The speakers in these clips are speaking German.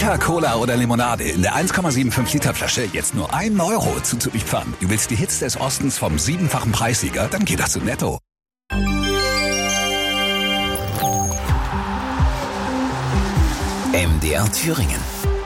Fanta, Cola oder Limonade in der 1,75 Liter Flasche jetzt nur 1 Euro zuzüglich Pfand. Du willst die Hits des Ostens vom 7-fachen Preissieger? Dann geht das zu Netto. MDR Thüringen.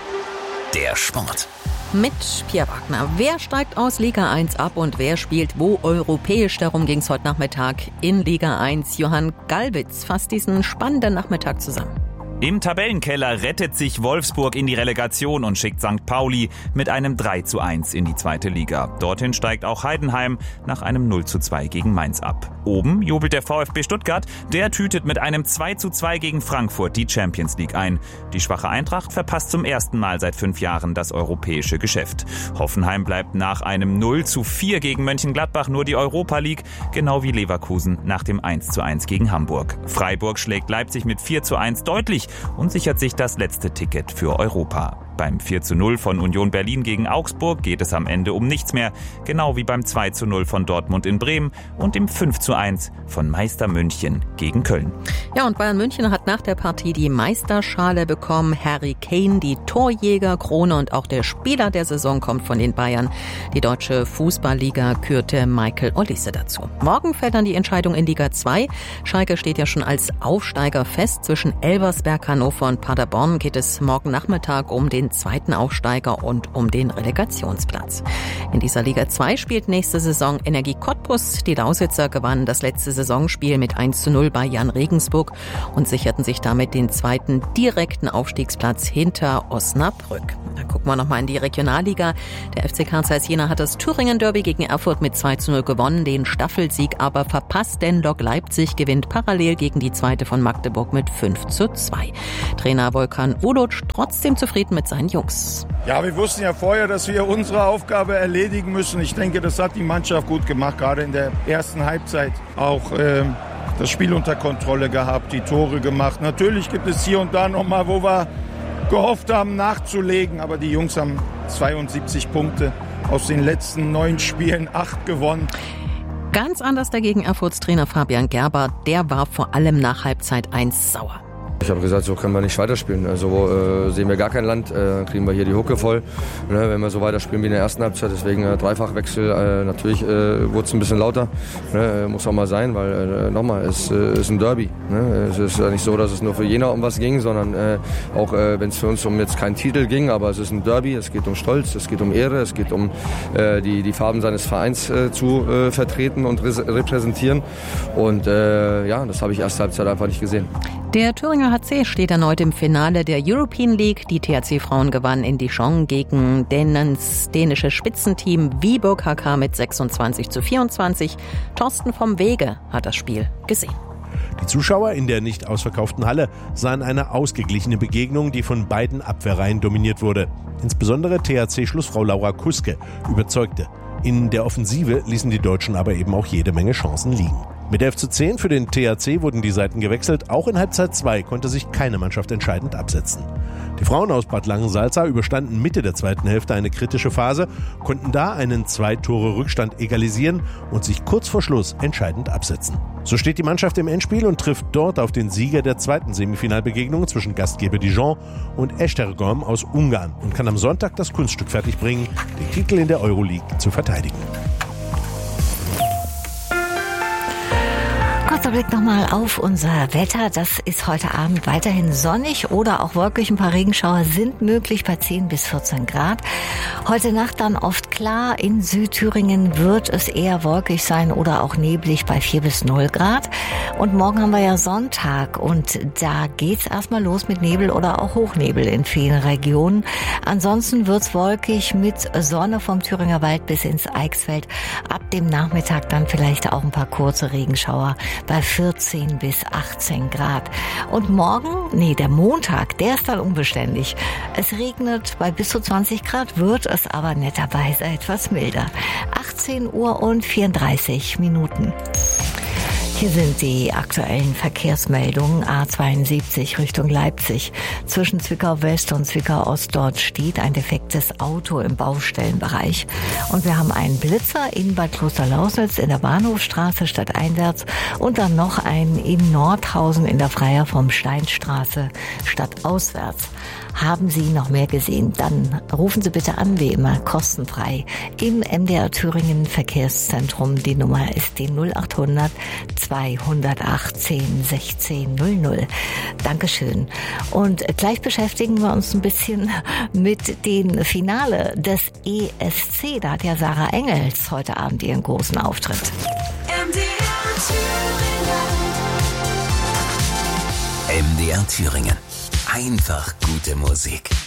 Der Sport. Mit Pierre Wagner. Wer steigt aus Liga 1 ab und wer spielt wo europäisch? Darum ging es heute Nachmittag in Liga 1. Johann Gallwitz fasst diesen spannenden Nachmittag zusammen. Im Tabellenkeller rettet sich Wolfsburg in die Relegation und schickt St. Pauli mit einem 3:1 in die zweite Liga. Dorthin steigt auch Heidenheim nach einem 0:2 gegen Mainz ab. Oben jubelt der VfB Stuttgart, der tütet mit einem 2:2 gegen Frankfurt die Champions League ein. Die schwache Eintracht verpasst zum ersten Mal seit 5 Jahren das europäische Geschäft. Hoffenheim bleibt nach einem 0:4 gegen Mönchengladbach nur die Europa League, genau wie Leverkusen nach dem 1:1 gegen Hamburg. Freiburg schlägt Leipzig mit 4:1 deutlich und sichert sich das letzte Ticket für Europa. Beim 4:0 von Union Berlin gegen Augsburg geht es am Ende um nichts mehr, genau wie beim 2:0 von Dortmund in Bremen und dem 5:1 von Meister München gegen Köln. Ja, und Bayern München hat nach der Partie die Meisterschale bekommen. Harry Kane, die Torjägerkrone und auch der Spieler der Saison kommt von den Bayern. Die deutsche Fußballliga kürte Michael Olise dazu. Morgen fällt dann die Entscheidung in Liga 2. Schalke steht ja schon als Aufsteiger fest. Zwischen Elversberg, Hannover und Paderborn geht es morgen Nachmittag um den zweiten Aufsteiger und um den Relegationsplatz. In dieser Liga 2 spielt nächste Saison Energie Cottbus. Die Lausitzer gewannen das letzte Saisonspiel mit 1:0 bei Jan Regensburg und sicherten sich damit den zweiten direkten Aufstiegsplatz hinter Osnabrück. Da gucken wir nochmal in die Regionalliga. Der FC Carl Zeiss Jena hat das Thüringen-Derby gegen Erfurt mit 2:0 gewonnen, den Staffelsieg aber verpasst, denn Lok Leipzig gewinnt parallel gegen die zweite von Magdeburg mit 5:2. Trainer Volkan Uluc trotzdem zufrieden mit seinen Jungs. Ja, wir wussten ja vorher, dass wir unsere Aufgabe erledigen müssen. Ich denke, das hat die Mannschaft gut gemacht, gerade in der ersten Halbzeit. Auch das Spiel unter Kontrolle gehabt, die Tore gemacht. Natürlich gibt es hier und da nochmal, wo wir gehofft haben, nachzulegen. Aber die Jungs haben 72 Punkte aus den letzten 9 Spielen, 8 gewonnen. Ganz anders dagegen Erfurts Trainer Fabian Gerber. Der war vor allem nach Halbzeit 1 sauer. Ich habe gesagt, so können wir nicht weiterspielen. Also sehen wir gar kein Land, kriegen wir hier die Hucke voll, ne, wenn wir so weiterspielen wie in der ersten Halbzeit. Deswegen Dreifachwechsel, natürlich wurde es ein bisschen lauter, ne, muss auch mal sein, weil nochmal, es ist ein Derby. Ne. Es ist ja nicht so, dass es nur für Jena um was ging, sondern auch wenn es für uns um jetzt keinen Titel ging, aber es ist ein Derby, es geht um Stolz, es geht um Ehre, es geht um die Farben seines Vereins zu vertreten und repräsentieren. Und ja, das habe ich erste Halbzeit einfach nicht gesehen. Der Thüringer HC steht erneut im Finale der European League. Die THC-Frauen gewannen in Dijon gegen das dänische Spitzenteam Viborg HK mit 26:24. Thorsten vom Wege hat das Spiel gesehen. Die Zuschauer in der nicht ausverkauften Halle sahen eine ausgeglichene Begegnung, die von beiden Abwehrreihen dominiert wurde. Insbesondere THC-Schlussfrau Laura Kuske überzeugte. In der Offensive ließen die Deutschen aber eben auch jede Menge Chancen liegen. Mit 11:10 für den THC wurden die Seiten gewechselt. Auch in Halbzeit 2 konnte sich keine Mannschaft entscheidend absetzen. Die Frauen aus Bad Langensalza überstanden Mitte der zweiten Hälfte eine kritische Phase, konnten da einen 2-Tore-Rückstand egalisieren und sich kurz vor Schluss entscheidend absetzen. So steht die Mannschaft im Endspiel und trifft dort auf den Sieger der zweiten Semifinalbegegnung zwischen Gastgeber Dijon und Esztergom aus Ungarn und kann am Sonntag das Kunststück fertigbringen, den Titel in der Euroleague zu verteidigen. Kurzer Blick nochmal auf unser Wetter. Das ist heute Abend weiterhin sonnig oder auch wolkig. Ein paar Regenschauer sind möglich bei 10 bis 14 Grad. Heute Nacht dann oft klar. In Südthüringen wird es eher wolkig sein oder auch neblig bei 4 bis 0 Grad. Und morgen haben wir ja Sonntag und da geht's erstmal los mit Nebel oder auch Hochnebel in vielen Regionen. Ansonsten wird's wolkig mit Sonne vom Thüringer Wald bis ins Eichsfeld. Ab dem Nachmittag dann vielleicht auch ein paar kurze Regenschauer bei 14 bis 18 Grad. Und der Montag, der ist dann unbeständig. Es regnet bei bis zu 20 Grad, wird es aber netterweise etwas milder. 18:34 Hier sind die aktuellen Verkehrsmeldungen. A72 Richtung Leipzig. Zwischen Zwickau West und Zwickau Ost dort steht ein defektes Auto im Baustellenbereich. Und wir haben einen Blitzer in Bad Klosterlausnitz in der Bahnhofstraße stadteinwärts und dann noch einen in Nordhausen in der Freier vom Steinstraße stadtauswärts. Haben Sie noch mehr gesehen? Dann rufen Sie bitte an, wie immer, kostenfrei im MDR Thüringen Verkehrszentrum. Die Nummer ist die 0800 218 16 00. Dankeschön. Und gleich beschäftigen wir uns ein bisschen mit dem Finale des ESC. Da hat ja Sarah Engels heute Abend ihren großen Auftritt. MDR Thüringen. Einfach gute Musik.